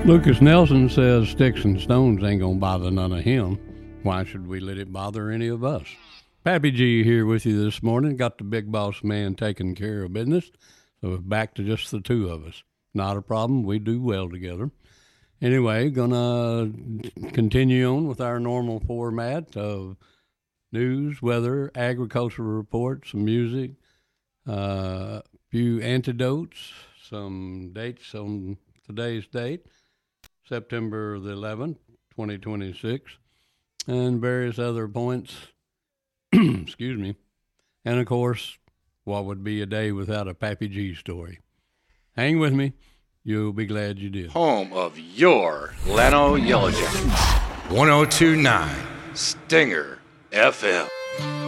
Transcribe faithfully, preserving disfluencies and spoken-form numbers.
Lucas Nelson says sticks and stones ain't gonna bother none of him. Why should we let it bother any of us? Pappy G here with you this morning. Got the big boss man taking care of business, so it's back to just the two of us. Not a problem. We do well together. Anyway, gonna continue on with our normal format of news, weather, agricultural reports, some music, a uh, few antidotes, some dates on today's date, September the eleventh, twenty twenty-six, and various other points. Excuse me. And of course, what would be a day without a Pappy G story? Hang with me. You'll be glad you did. Home of your Llano Yellow Jackets. ten twenty-nine Stinger F M.